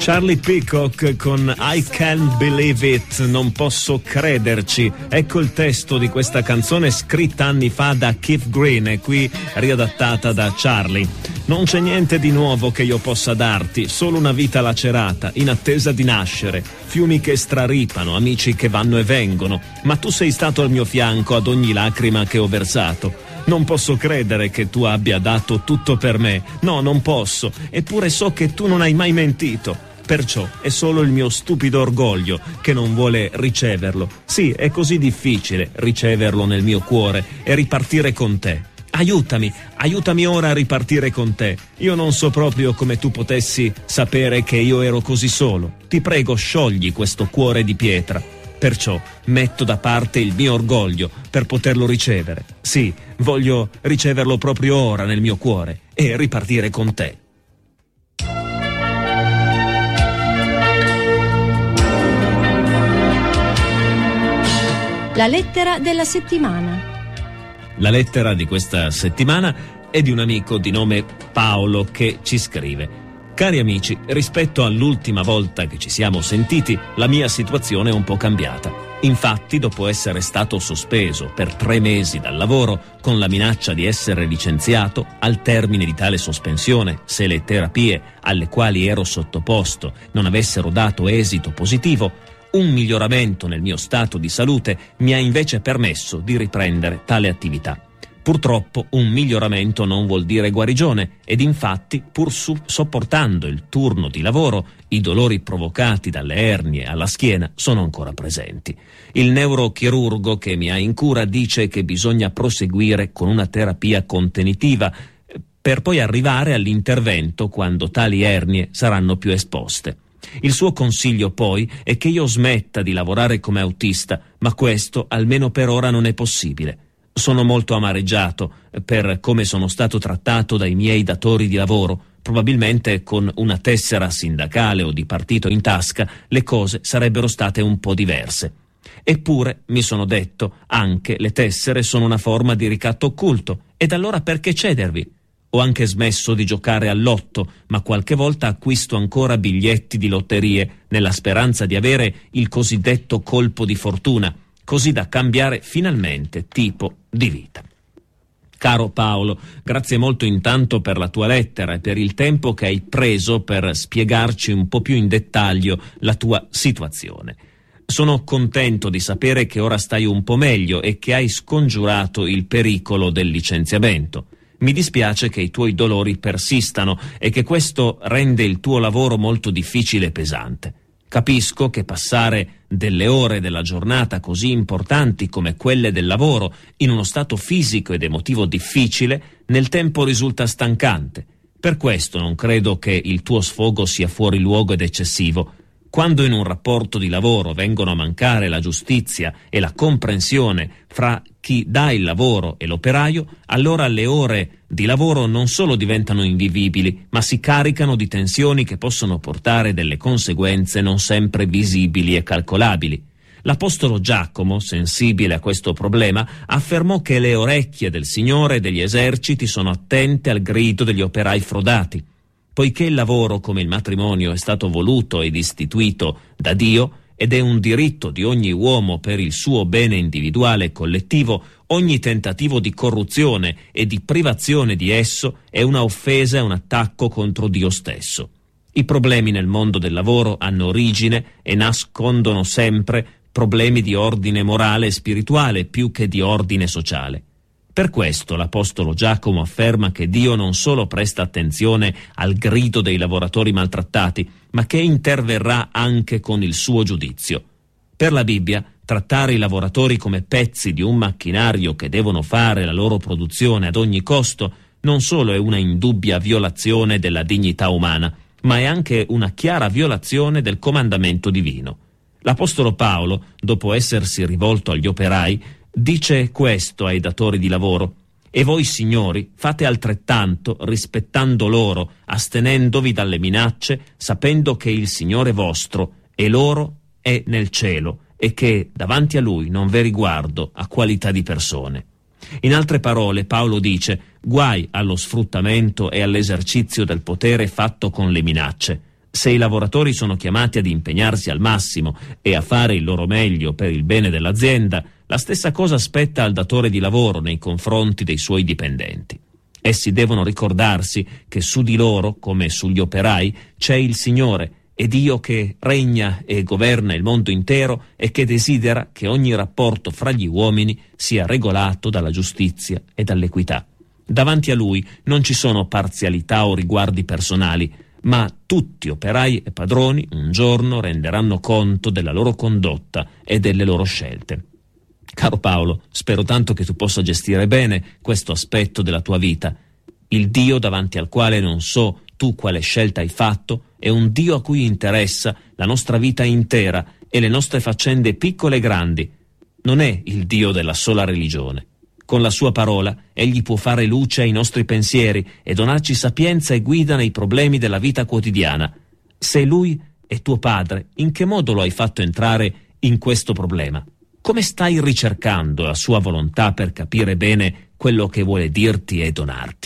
Charlie Peacock con I Can't Believe It, non posso crederci. Ecco il testo di questa canzone scritta anni fa da Keith Green e qui riadattata da Charlie. Non c'è niente di nuovo che io possa darti, solo una vita lacerata, in attesa di nascere, fiumi che straripano, amici che vanno e vengono, ma tu sei stato al mio fianco ad ogni lacrima che ho versato. Non posso credere che tu abbia dato tutto per me, no, non posso, eppure so che tu non hai mai mentito. Perciò è solo il mio stupido orgoglio che non vuole riceverlo. Sì, è così difficile riceverlo nel mio cuore e ripartire con te. Aiutami ora a ripartire con te. Io non so proprio come tu potessi sapere che io ero così solo. Ti prego, sciogli questo cuore di pietra. Perciò metto da parte il mio orgoglio per poterlo ricevere. Sì, voglio riceverlo proprio ora nel mio cuore e ripartire con te. La lettera della settimana. La lettera di questa settimana è di un amico di nome Paolo che ci scrive: cari amici, rispetto all'ultima volta che ci siamo sentiti, la mia situazione è un po' cambiata. Infatti, dopo essere stato sospeso per 3 mesi dal lavoro, con la minaccia di essere licenziato, al termine di tale sospensione, se le terapie alle quali ero sottoposto non avessero dato esito positivo, un miglioramento nel mio stato di salute mi ha invece permesso di riprendere tale attività. Purtroppo un miglioramento non vuol dire guarigione ed infatti, pur sopportando il turno di lavoro, i dolori provocati dalle ernie alla schiena sono ancora presenti. Il neurochirurgo che mi ha in cura dice che bisogna proseguire con una terapia contenitiva per poi arrivare all'intervento quando tali ernie saranno più esposte. Il suo consiglio poi è che io smetta di lavorare come autista, ma questo almeno per ora non è possibile. Sono molto amareggiato per come sono stato trattato dai miei datori di lavoro. Probabilmente con una tessera sindacale o di partito in tasca le cose sarebbero state un po' diverse. Eppure, mi sono detto, anche le tessere sono una forma di ricatto occulto. Ed allora perché cedervi? Ho anche smesso di giocare al lotto, ma qualche volta acquisto ancora biglietti di lotterie nella speranza di avere il cosiddetto colpo di fortuna, così da cambiare finalmente tipo di vita. Caro Paolo, grazie molto intanto per la tua lettera e per il tempo che hai preso per spiegarci un po' più in dettaglio la tua situazione. Sono contento di sapere che ora stai un po' meglio e che hai scongiurato il pericolo del licenziamento. Mi dispiace che i tuoi dolori persistano e che questo rende il tuo lavoro molto difficile e pesante. Capisco che passare delle ore della giornata così importanti come quelle del lavoro in uno stato fisico ed emotivo difficile nel tempo risulta stancante. Per questo non credo che il tuo sfogo sia fuori luogo ed eccessivo. Quando in un rapporto di lavoro vengono a mancare la giustizia e la comprensione fra chi dà il lavoro e l'operaio, allora le ore di lavoro non solo diventano invivibili, ma si caricano di tensioni che possono portare delle conseguenze non sempre visibili e calcolabili. L'apostolo Giacomo, sensibile a questo problema, affermò che le orecchie del Signore degli eserciti sono attente al grido degli operai frodati. Poiché il lavoro, come il matrimonio, è stato voluto ed istituito da Dio ed è un diritto di ogni uomo per il suo bene individuale e collettivo, ogni tentativo di corruzione e di privazione di esso è una offesa e un attacco contro Dio stesso. I problemi nel mondo del lavoro hanno origine e nascondono sempre problemi di ordine morale e spirituale più che di ordine sociale. Per questo l'apostolo Giacomo afferma che Dio non solo presta attenzione al grido dei lavoratori maltrattati, ma che interverrà anche con il suo giudizio. Per la Bibbia, trattare i lavoratori come pezzi di un macchinario che devono fare la loro produzione ad ogni costo non solo è una indubbia violazione della dignità umana, ma è anche una chiara violazione del comandamento divino. L'apostolo Paolo, dopo essersi rivolto agli operai, dice questo ai datori di lavoro: e voi signori fate altrettanto, rispettando loro, astenendovi dalle minacce, sapendo che il Signore vostro e loro è nel cielo e che davanti a Lui non v'è riguardo a qualità di persone. In altre parole, Paolo dice: guai allo sfruttamento e all'esercizio del potere fatto con le minacce. Se i lavoratori sono chiamati ad impegnarsi al massimo e a fare il loro meglio per il bene dell'azienda, la stessa cosa spetta al datore di lavoro nei confronti dei suoi dipendenti. Essi devono ricordarsi che su di loro, come sugli operai, c'è il Signore, è Dio che regna e governa il mondo intero e che desidera che ogni rapporto fra gli uomini sia regolato dalla giustizia e dall'equità. Davanti a Lui non ci sono parzialità o riguardi personali, ma tutti, operai e padroni, un giorno renderanno conto della loro condotta e delle loro scelte. Caro Paolo, spero tanto che tu possa gestire bene questo aspetto della tua vita. Il Dio davanti al quale non so tu quale scelta hai fatto è un Dio a cui interessa la nostra vita intera e le nostre faccende piccole e grandi. Non è il Dio della sola religione. Con la sua parola egli può fare luce ai nostri pensieri e donarci sapienza e guida nei problemi della vita quotidiana. Se lui è tuo padre, in che modo lo hai fatto entrare in questo problema? Come stai ricercando la sua volontà per capire bene quello che vuole dirti e donarti?